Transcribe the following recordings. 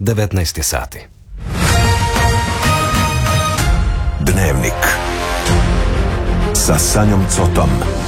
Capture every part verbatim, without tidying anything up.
devetnaest sati. Dnevnik sa Sanjom Cotom.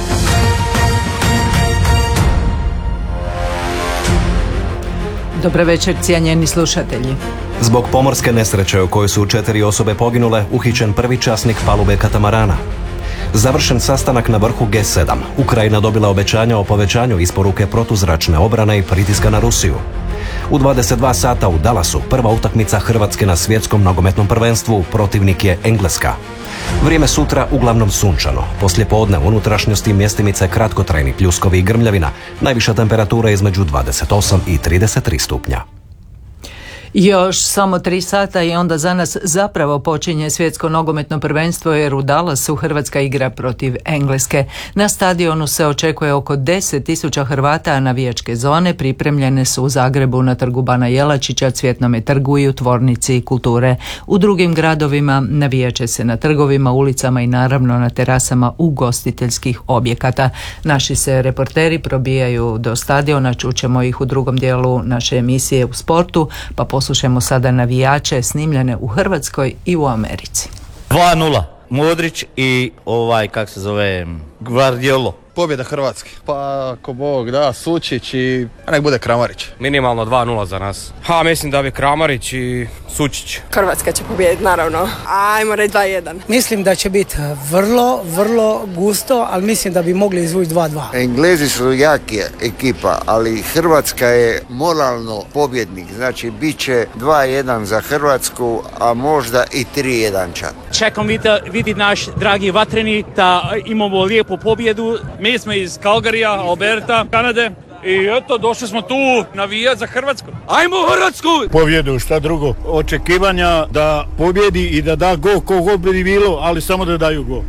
Dobar večer, cijenjeni slušatelji. Zbog pomorske nesreće u kojoj su četiri osobe poginule, uhićen prvi časnik palube katamarana. Završen sastanak na vrhu G sedam. Ukrajina dobila obećanja o povećanju isporuke protuzračne obrane i pritiska na Rusiju. U dvadeset dva sata u Dallasu prva utakmica Hrvatske na svjetskom nogometnom prvenstvu, protivnik je Engleska. Vrijeme sutra uglavnom sunčano. Poslije podne u unutrašnjosti mjestimice kratkotrajni pljuskovi i grmljavina. Najviša temperatura između dvadeset osam i trideset tri stupnja. Još samo tri sata i onda za nas zapravo počinje svjetsko nogometno prvenstvo, jer u Dallasu Hrvatska igra protiv Engleske. Na stadionu se očekuje oko deset tisuća Hrvata, a navijačke zone pripremljene su u Zagrebu na trgu Bana Jelačića, Cvjetnome trgu i u Tvornici kulture. U drugim gradovima navijaće se na trgovima, ulicama i naravno na terasama ugostiteljskih objekata. Naši se reporteri probijaju do stadiona, čućemo ih u drugom dijelu naše emisije u sportu, pa poslušajmo sada navijače snimljene u Hrvatskoj i u Americi. dva nula. Modrić i ovaj, kak se zove, Guardiolo. Pobjeda Hrvatske. Pa ako Bog da, Sučić i nek bude Kramarić. Minimalno dva nula za nas. Ha, mislim da bi Kramarić i Sučić. Hrvatska će pobijediti, naravno. Ajmo reći dva jedan. Mislim da će biti vrlo, vrlo gusto, ali mislim da bi mogli izvući dva dva. Englezi su jaki ekipa, ali Hrvatska je moralno pobjednik. Znači, bit će dva jedan za Hrvatsku, a možda i tri jedan čak. Čekam vidjeti naš dragi vatreni da imamo lijepu pobjedu. Mi smo iz Calgaryja, Alberta, Kanade i eto, došli smo tu navijati za Hrvatsku. Ajmo Hrvatsku! Pobjedu, šta drugo. Očekivanja da pobjedi i da da go, ko god bi bilo, ali samo da daju go.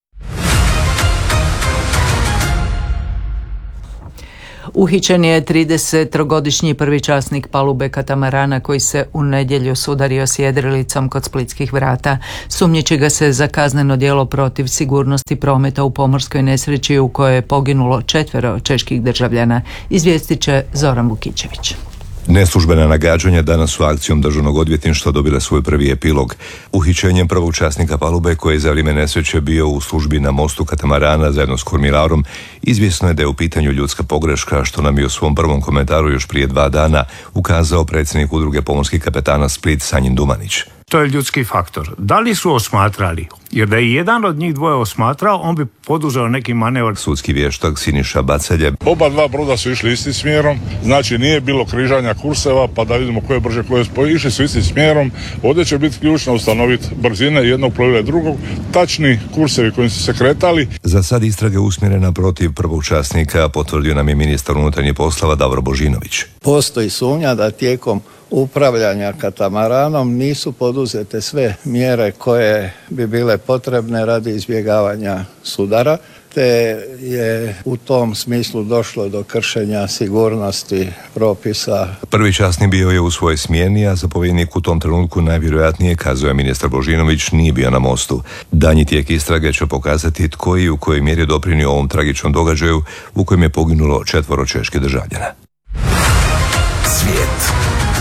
Uhićen je tridesettrogodišnji prvi časnik palube katamarana koji se u nedjelju sudario s jedrilicom kod splitskih vrata. Sumnjiči ga se za kazneno djelo protiv sigurnosti prometa u pomorskoj nesreći u kojoj je poginulo četvero čeških državljana. Izvijestit će Zoran Vukićević. Neslužbena nagađanja danas su akcijom državnog odvjetništva dobile svoj prvi epilog. Uhićenjem prvog časnika palube koji je za vrijeme nesreće bio u službi na mostu katamarana zajedno s kormilarom, izvjesno je da je u pitanju ljudska pogreška, što nam je u svom prvom komentaru još prije dva dana ukazao predsjednik udruge pomorskih kapetana Split Sanjin Dumanić. To je ljudski faktor. Da li su osmatrali? Jer da je jedan od njih dvoje osmatrao, on bi poduzeo neki manevar. Sudski vještak Siniša Bacelje. Oba dva broda su išli istim smjerom, znači nije bilo križanja kurseva, pa da vidimo koje brže, koje spoje. Išli su istim smjerom, ovdje će biti ključno ustanoviti brzine jednog plovila i drugog, tačni kursevi kojim su se kretali. Za sad istrage usmjerena protiv prvog časnika, potvrdio nam je ministar unutarnjih poslova Davor Božinović. Postoji sumnja da tijekom upravljanja katamaranom nisu poduzete sve mjere koje bi bile potrebne radi izbjegavanja sudara, te je u tom smislu došlo do kršenja sigurnosti propisa. Prvi časnik bio je u svojoj smjeni, a zapovjednik u tom trenutku najvjerojatnije, kazuje ministar Božinović, nije bio na mostu. Danji tijek istrage će pokazati tko i u kojoj mjeri doprinio ovom tragičnom događaju u kojem je poginulo četvoro čeških državljana. Svijet.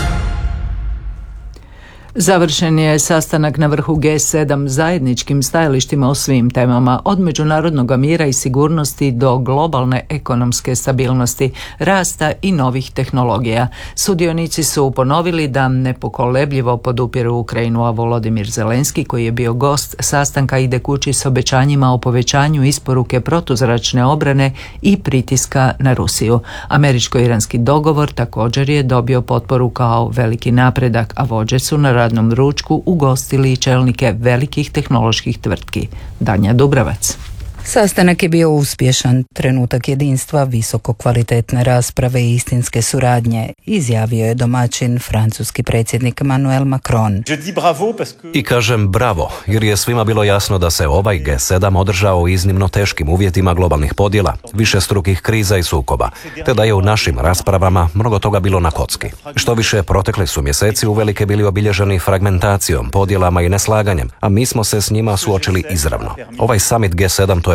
Završen je sastanak na vrhu G sedam zajedničkim stajalištima o svim temama, od međunarodnog mira i sigurnosti do globalne ekonomske stabilnosti, rasta i novih tehnologija. Sudionici su ponovili da nepokolebljivo podupiru Ukrajinu, a Volodimir Zelenski, koji je bio gost sastanka, ide kući s obećanjima o povećanju isporuke protuzračne obrane i pritiska na Rusiju. Američko-iranski dogovor također je dobio potporu kao veliki napredak, a vođe su na radnom ručku ugostili čelnike velikih tehnoloških tvrtki. Danja Dubravac. Sastanak je bio uspješan, trenutak jedinstva, visoko kvalitetne rasprave i istinske suradnje, izjavio je domaćin francuski predsjednik Emmanuel Macron. I kažem bravo, jer je svima bilo jasno da se ovaj G sedam održao u iznimno teškim uvjetima globalnih podjela, višestrukih kriza i sukoba, te da je u našim raspravama mnogo toga bilo na kocki. Što više, protekli su mjeseci uvelike bili obilježeni fragmentacijom, podjelama i neslaganjem, a mi smo se s njima suočili izravno. Ovaj summit G sedam to je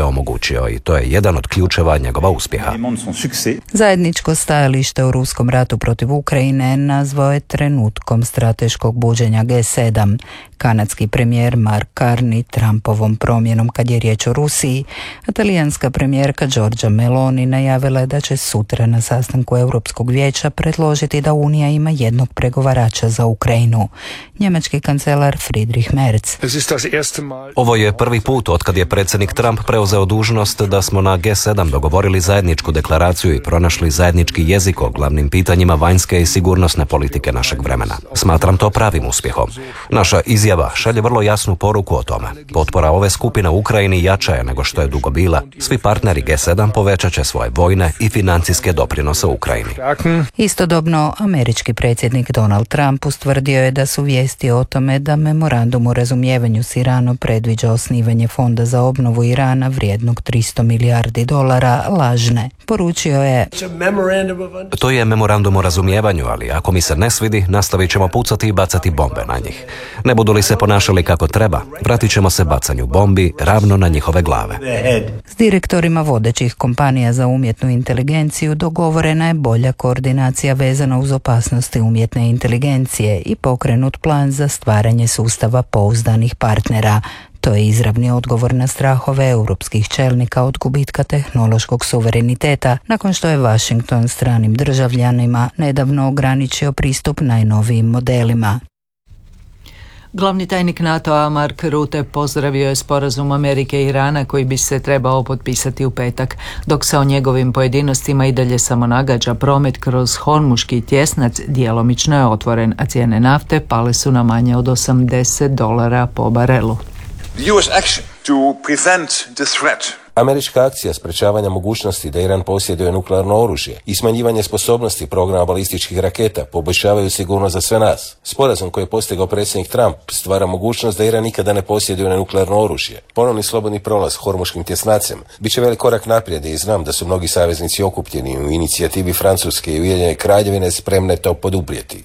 je omogućio i to je jedan od ključeva njegova uspjeha. Zajedničko stajalište u ruskom ratu protiv Ukrajine nazvao je trenutkom strateškog buđenja G sedam. Kanadski premijer Mark Carney Trumpovom promjenom kad je riječ o Rusiji, a talijanska premijerka Giorgia Meloni najavila je da će sutra na sastanku Europskog vijeća predložiti da Unija ima jednog pregovarača za Ukrajinu. Njemački kancelar Friedrich Merz. Ovo je prvi put otkad je predsjednik Trump preuzeo dužnost da smo na G sedam dogovorili zajedničku deklaraciju i pronašli zajednički jezik o glavnim pitanjima vanjske i sigurnosne politike našeg vremena. Smatram to pravim uspjehom. Naša izjava šalje vrlo jasnu poruku o tome. Potpora ove skupine Ukrajini jača je nego što je dugo bila. Svi partneri G sedam povećat će svoje vojne i financijske doprinose Ukrajini. Istodobno, američki predsjednik Donald Trump ustvrdio je da su vijesti o tome da memorandum o razumijevanju s Iranom predviđa osnivanje fonda za obnovu Irana vrijednog tristo milijardi dolara lažne. Poručio je: To je memorandum o razumijevanju, ali ako mi se ne svidi, nastavit ćemo pucati i bacati bombe na njih. Ne budu li se ponašali kako treba, vratit ćemo se bacanju bombi ravno na njihove glave. S direktorima vodećih kompanija za umjetnu inteligenciju dogovorena je bolja koordinacija vezana uz opasnosti umjetne inteligencije i pokrenut plan za stvaranje sustava pouzdanih partnera. To je izravni odgovor na strahove europskih čelnika od gubitka tehnološkog suvereniteta, nakon što je Washington stranim državljanima nedavno ograničio pristup najnovijim modelima. Glavni tajnik NATO-a Mark Rutte pozdravio je sporazum Amerike i Irana koji bi se trebao potpisati u petak, dok se o njegovim pojedinostima i dalje samo nagađa. Promet kroz Hormuški tjesnac djelomično je otvoren, a cijene nafte pale su na manje od osamdeset dolara po barelu. The U S action to prevent the threat. Američka akcija sprečavanja mogućnosti da Iran posjeduje nuklearno oružje i smanjivanje sposobnosti programa balističkih raketa poboljšavaju sigurnost za sve nas. Sporazum koji je postigao predsjednik Trump stvara mogućnost da Iran nikada ne posjeduje nuklearno oružje. Ponovni slobodni prolaz Hormuškim tjesnacem bit će velik korak naprijed i znam da su mnogi saveznici okupljeni u inicijativi Francuske i Ujedinjene Kraljevine spremne to poduprijeti.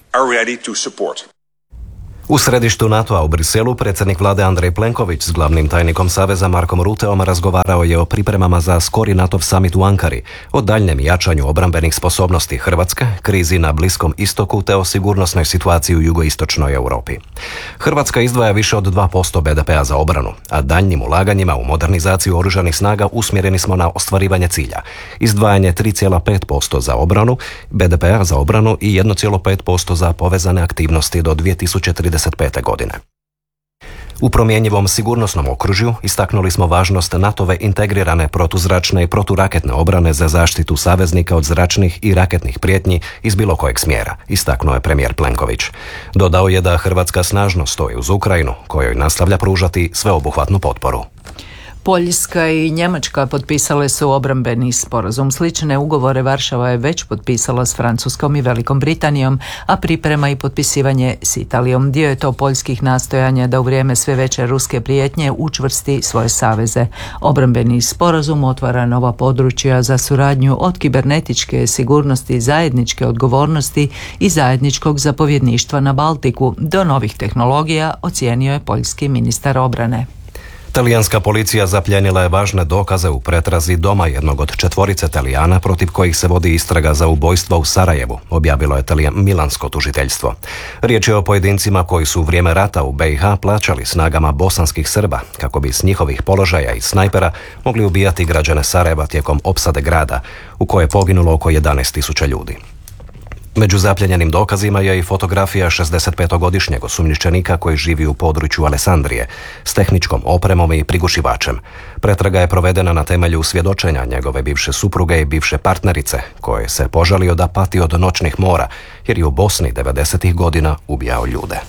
U središtu NATO-a u Briselu predsjednik vlade Andrej Plenković s glavnim tajnikom Saveza Markom Rutteom razgovarao je o pripremama za skori NATO summit u Ankari, o daljnjem jačanju obrambenih sposobnosti Hrvatske, krizi na Bliskom istoku te o sigurnosnoj situaciji u jugoistočnoj Europi. Hrvatska izdvaja više od dva posto be de pea za obranu, a daljnjim ulaganjima u modernizaciju oružanih snaga usmjereni smo na ostvarivanje cilja. Izdvajanje tri zarez pet posto za obranu, be de pea za obranu i jedan zarez pet posto za povezane aktivnosti do dvije tisuće trideset pete. godine. U promjenjivom sigurnosnom okružju istaknuli smo važnost NATO-ve integrirane protuzračne i proturaketne obrane za zaštitu saveznika od zračnih i raketnih prijetnji iz bilo kojeg smjera, istaknuo je premijer Plenković. Dodao je da Hrvatska snažno stoji uz Ukrajinu, kojoj nastavlja pružati sveobuhvatnu potporu. Poljska i Njemačka potpisale su obrambeni sporazum. Slične ugovore Varšava je već potpisala s Francuskom i Velikom Britanijom, a priprema i potpisivanje s Italijom. Dio je to poljskih nastojanja da u vrijeme sve veće ruske prijetnje učvrsti svoje saveze. Obrambeni sporazum otvara nova područja za suradnju od kibernetičke sigurnosti, zajedničke odgovornosti i zajedničkog zapovjedništva na Baltiku do novih tehnologija, ocijenio je poljski ministar obrane. Talijanska policija zapljenila je važne dokaze u pretrazi doma jednog od četvorice Talijana protiv kojih se vodi istraga za ubojstva u Sarajevu, objavilo je Talijan milansko tužiteljstvo. Riječ je o pojedincima koji su u vrijeme rata u be i ha plaćali snagama bosanskih Srba kako bi s njihovih položaja i snajpera mogli ubijati građane Sarajeva tijekom opsade grada, u kojoj je poginulo oko jedanaest tisuća ljudi. Među zapljenjenim dokazima je i fotografija šezdesetpetogodišnjeg osumnjičenika koji živi u području Alessandrije s tehničkom opremom i prigušivačem. Pretraga je provedena na temelju svjedočenja njegove bivše supruge i bivše partnerice, koje se požalio da pati od noćnih mora jer je u Bosni devedesetih godina ubijao ljude.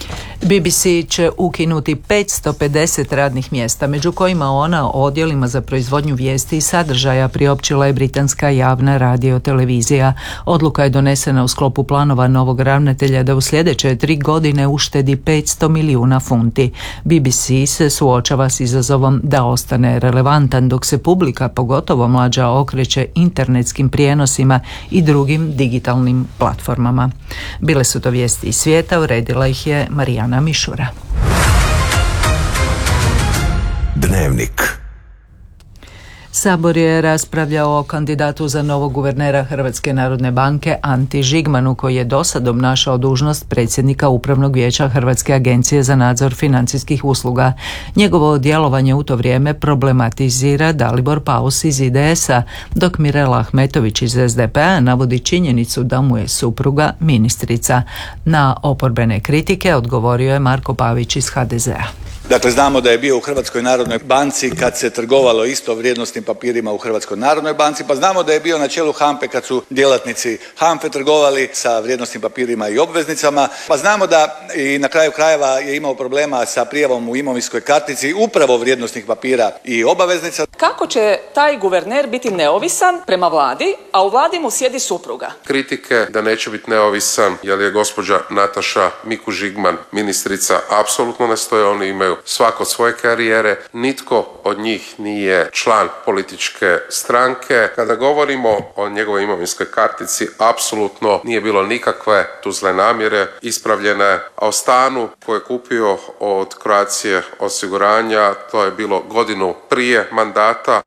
be be ce će ukinuti petsto pedeset radnih mjesta, među kojima ona o odjelima za proizvodnju vijesti i sadržaja, priopćila je britanska javna radiotelevizija. Odluka je donesena u sklopu planova novog ravnatelja da u sljedeće tri godine uštedi petsto milijuna funti. be be ce se suočava s izazovom da ostane relevantan dok se publika, pogotovo mlađa, okreće internetskim prijenosima i drugim digitalnim platformama. Bile su to vijesti iz svijeta, uredila ih je Marijana Mišura. Dnevnik. Sabor je raspravljao o kandidatu za novog guvernera Hrvatske narodne banke Anti Žigmanu, koji je dosad obnašao dužnost predsjednika Upravnog vijeća Hrvatske agencije za nadzor financijskih usluga. Njegovo djelovanje u to vrijeme problematizira Dalibor Paus iz I D S-a, dok Mirela Ahmetović iz S D P-a navodi činjenicu da mu je supruga ministrica. Na oporbene kritike odgovorio je Marko Pavić iz H D Z-a. Dakle, znamo da je bio u Hrvatskoj narodnoj banci kad se trgovalo isto vrijednosnim papirima u Hrvatskoj narodnoj banci, pa znamo da je bio na čelu HANFE kad su djelatnici HANFE trgovali sa vrijednosnim papirima i obveznicama, pa znamo da i na kraju krajeva je imao problema sa prijavom u imovinskoj kartici upravo vrijednosnih papira i obaveznica. Kako će taj guverner biti neovisan prema vladi, a u vladi mu sjedi supruga? Kritike da neće biti neovisan jer je gospođa Nataša Miku Žigman ministrica apsolutno ne stoje, oni imaju svako svoje karijere, nitko od njih nije član političke stranke. Kada govorimo o njegovoj imovinskoj kartici, apsolutno nije bilo nikakve tu zle namjere ispravljene, a o stanu koje je kupio od Croatia osiguranja, to je bilo godinu prije mandata.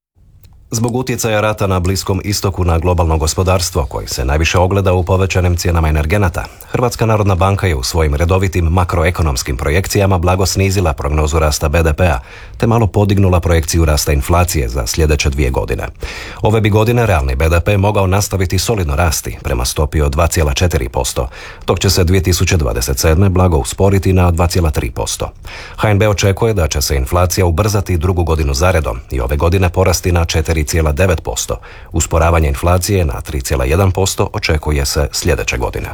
Zbog utjecaja rata na Bliskom istoku na globalno gospodarstvo, koji se najviše ogleda u povećanim cijenama energenata, Hrvatska narodna banka je u svojim redovitim makroekonomskim projekcijama blago snizila prognozu rasta B D P-a, te malo podignula projekciju rasta inflacije za sljedeće dvije godine. Ove bi godine realni B D P mogao nastaviti solidno rasti prema stopi od dva zarez četiri posto, dok će se dvije tisuće dvadeset sedme blago usporiti na dva zarez tri posto. H N B očekuje da će se inflacija ubrzati drugu godinu zaredom i ove godine porasti na četiri zarez devet posto. Usporavanje inflacije na tri zarez jedan posto očekuje se sljedeće godine.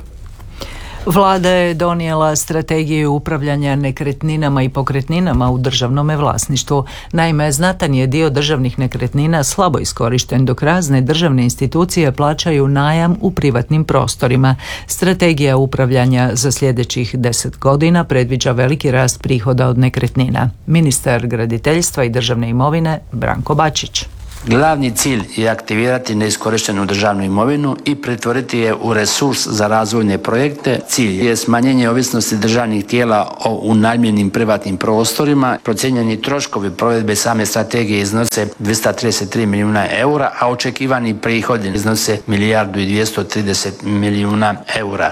Vlada je donijela strategiju upravljanja nekretninama i pokretninama u državnome vlasništvu. Naime, znatan je dio državnih nekretnina slabo iskorišten, dok razne državne institucije plaćaju najam u privatnim prostorima. Strategija upravljanja za sljedećih deset godina predviđa veliki rast prihoda od nekretnina. Ministar graditeljstva i državne imovine Branko Bačić. Glavni cilj je aktivirati neiskorištenu državnu imovinu i pretvoriti je u resurs za razvojne projekte. Cilj je smanjenje ovisnosti državnih tijela o unajmljenim privatnim prostorima. Procijenjeni troškovi provedbe same strategije iznose dvjesto trideset tri milijuna eura, a očekivani prihodi iznose milijardu i dvjesto trideset milijuna eura.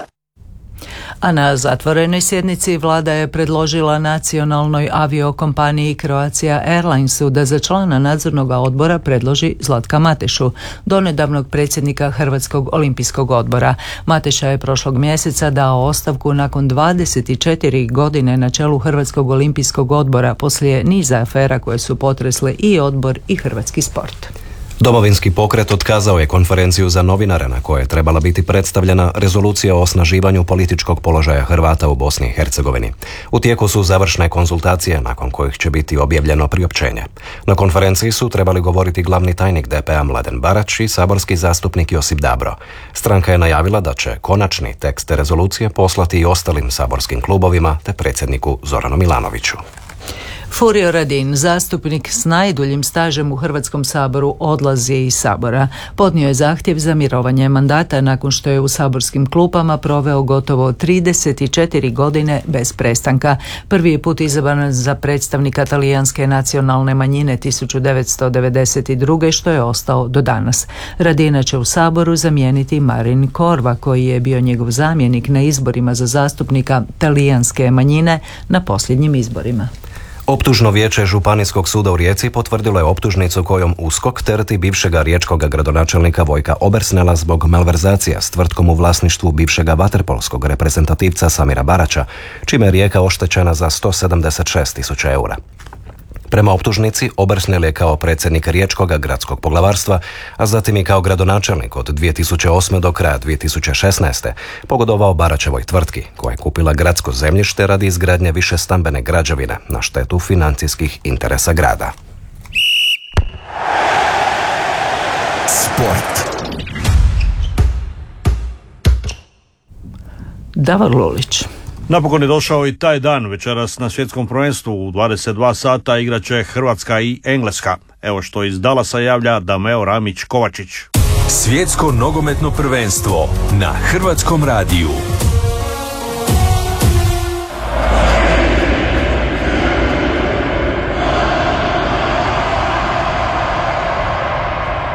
A na zatvorenoj sjednici vlada je predložila nacionalnoj aviokompaniji Croatia Airlinesu da za člana nadzornog odbora predloži Zlatka Matešu, donedavnog predsjednika Hrvatskog olimpijskog odbora. Mateša je prošlog mjeseca dao ostavku nakon dvadeset četiri godine na čelu Hrvatskog olimpijskog odbora poslije niza afera koje su potresle i odbor i hrvatski sport. Domovinski pokret otkazao je konferenciju za novinare na kojoj je trebala biti predstavljena rezolucija o osnaživanju političkog položaja Hrvata u Bosni i Hercegovini. U tijeku su završne konzultacije nakon kojih će biti objavljeno priopćenje. Na konferenciji su trebali govoriti glavni tajnik D P-a Mladen Barać i saborski zastupnik Josip Dabro. Stranka je najavila da će konačni tekst rezolucije poslati i ostalim saborskim klubovima te predsjedniku Zoranu Milanoviću. Furio Radin, zastupnik s najduljim stažem u Hrvatskom saboru, odlazi iz Sabora. Podnio je zahtjev za mirovanje mandata nakon što je u saborskim klupama proveo gotovo trideset četiri godine bez prestanka. Prvi je put izabran za predstavnika talijanske nacionalne manjine tisuću devetsto devedeset druge što je ostao do danas. Radina će u Saboru zamijeniti Marin Korva, koji je bio njegov zamjenik na izborima za zastupnika talijanske manjine na posljednjim izborima. Optužno vijeće Županijskog suda u Rijeci potvrdilo je optužnicu kojom USKOK tereti bivšega riječkog gradonačelnika Vojka Obersnela zbog malverzacija s tvrtkom u vlasništvu bivšega vaterpolskog reprezentativca Samira Baraća, čime je Rijeka oštećena za sto sedamdeset šest tisuća eura. Prema optužnici, Obersnel je kao predsjednik Riječkog gradskog poglavarstva, a zatim i kao gradonačelnik od dvije tisuće osme do kraja dvije tisuće šesnaeste pogodovao Baraćevoj tvrtki, koja je kupila gradsko zemljište radi izgradnje više stambene građevine na štetu financijskih interesa grada. Sport. Davor Lulić. Napokon je došao i taj dan. Večeras na svjetskom prvenstvu u dvadeset dva sata igraće Hrvatska i Engleska. Evo što iz Dallasa javlja Dameo Ramić Kovačić. Svjetsko nogometno prvenstvo na Hrvatskom radiju.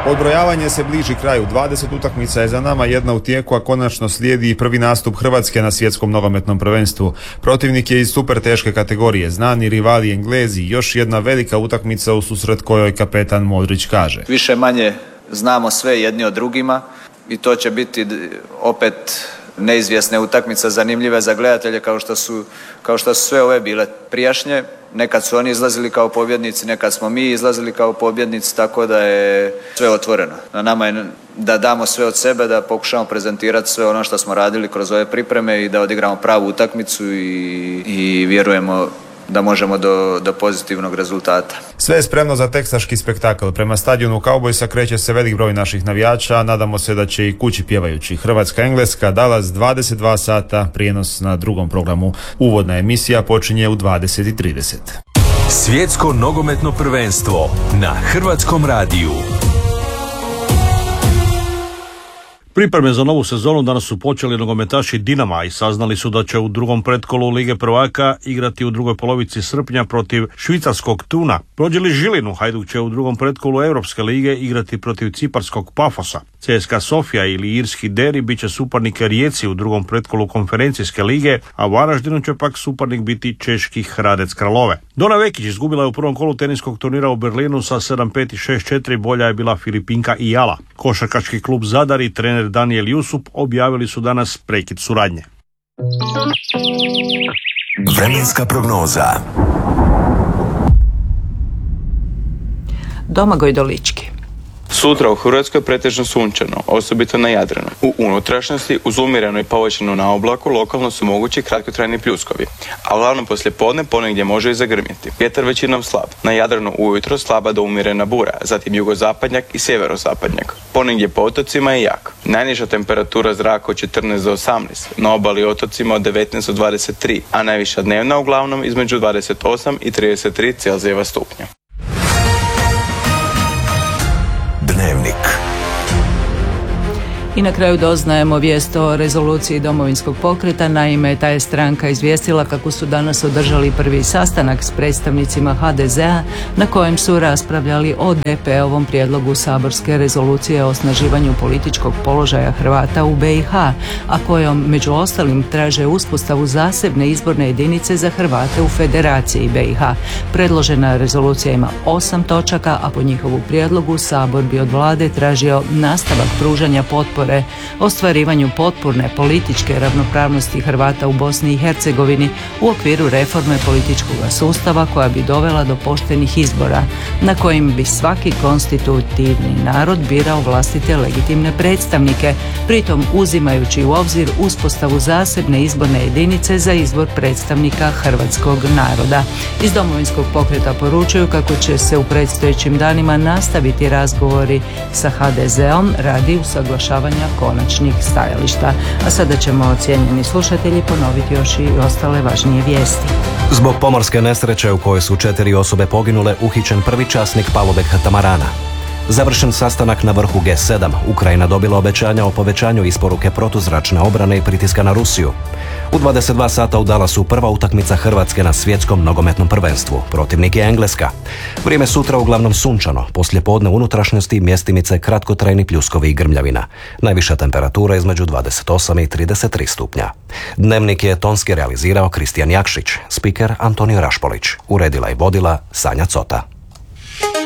Odbrojavanje se bliži kraju, dvadeset utakmica je za nama, jedna u tijeku, a konačno slijedi i prvi nastup Hrvatske na svjetskom nogometnom prvenstvu. Protivnik je iz super teške kategorije, znani rivali Englezi, još jedna velika utakmica u susret kojoj kapetan Modrić kaže: Više manje znamo sve jedni od drugima i to će biti opet neizvjesne utakmice, zanimljive za gledatelje kao što su, kao što su sve ove bile prijašnje. Nekad su oni izlazili kao pobjednici, nekad smo mi izlazili kao pobjednici, tako da je sve otvoreno. Na nama je da damo sve od sebe, da pokušamo prezentirati sve ono što smo radili kroz ove pripreme i da odigramo pravu utakmicu i, i vjerujemo da možemo do, do pozitivnog rezultata. Sve je spremno za teksaški spektakl. Prema stadionu Cowboysa kreće se velik broj naših navijača, nadamo se da će i kući pjevajući. Hrvatska-Engleska, Dallas, dvadeset dva sata, prijenos na drugom programu. Uvodna emisija počinje u dvadeset i trideset. Svjetsko nogometno prvenstvo na Hrvatskom radiju. Pripreme za novu sezonu danas su počeli nogometaši Dinama i saznali su da će u drugom pretkolu Lige prvaka igrati u drugoj polovici srpnja protiv švicarskog Tuna. Prođeli Žilinu, Hajduk će u drugom pretkolu Europske lige igrati protiv ciparskog Pafosa. C S K A Sofija ili irski Deri bit će suparnike Rijeci u drugom pretkolu konferencijske lige, a Varaždinu će pak suparnik biti češki Hradec Kralove. Dona Vekić izgubila je u prvom kolu teniskog turnira u Berlinu sa sedam pet i šest četiri, bolja je bila Filipinka Ijala. Košarkaški klub Zadar i trener Daniel Jusup objavili su danas prekid suradnje. Vremenska prognoza. Domagoj Dolički. Sutra u Hrvatskoj pretežno sunčano, osobito na Jadranu. U unutrašnjosti uz umjereno i povećano na oblaku lokalno su mogući kratkotrajni pljuskovi, a uglavnom poslijepodne ponegdje može i zagrmjeti. Vjetar većinom slab. Na Jadranu ujutro slaba do umjerena bura, zatim jugozapadnjak i sjeverozapadnjak. Ponegdje po otocima je jak. Najniža temperatura zraka od četrnaest do osamnaest, na obali otocima od devetnaest do dvadeset tri, a najviša dnevna uglavnom između dvadeset osam i trideset tri Celzijeva stupnja. Dnevnik. I na kraju doznajemo vijest o rezoluciji Domovinskog pokreta. Naime, ta je stranka izvijestila kako su danas održali prvi sastanak s predstavnicima ha de zea na kojem su raspravljali o de pe ovom prijedlogu saborske rezolucije o osnaživanju političkog položaja Hrvata u be i ha, a kojom među ostalim traže uspostavu zasebne izborne jedinice za Hrvate u Federaciji be i ha. Predložena rezolucija ima osam točaka, a po njihovu prijedlogu Sabor bi od vlade tražio nastavak pružanja potpore ostvarivanju potpune političke ravnopravnosti Hrvata u Bosni i Hercegovini u okviru reforme političkog sustava koja bi dovela do poštenih izbora na kojim bi svaki konstitutivni narod birao vlastite legitimne predstavnike, pritom uzimajući u obzir uspostavu zasebne izborne jedinice za izbor predstavnika hrvatskog naroda. Iz Domovinskog pokreta poručuju kako će se u predstojećim danima nastaviti razgovori sa ha de zeom radi usaglašavanja konačnih stajališta. A sada ćemo, cijenjeni slušatelji, ponoviti još i ostale važnije vijesti. Zbog pomorske nesreće u kojoj su četiri osobe poginule, uhićen prvi časnik palube katamarana. Završen sastanak na vrhu ge sedam, Ukrajina dobila obećanja o povećanju isporuke protuzračne obrane i pritiska na Rusiju. U dvadeset dva sata u Dallasu prva utakmica Hrvatske na svjetskom nogometnom prvenstvu. Protivnik je Engleska. Vrijeme sutra uglavnom sunčano, poslijepodne unutrašnjosti mjestimice kratkotrajni pljuskovi i grmljavina. Najviša temperatura između dvadeset osam i trideset tri stupnja. Dnevnik je tonski realizirao Kristijan Jakšić, spiker Antonio Rašpolić. Uredila i vodila Sanja Cota.